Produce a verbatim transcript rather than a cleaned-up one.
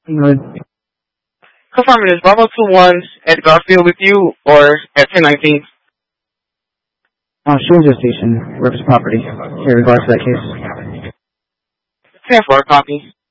Good. Confirm it is Bravo two one at Garfield with you or at ten nineteen? Uh, Schulinger Station, Rivers Property. Here, regards to that case. ten four, copy.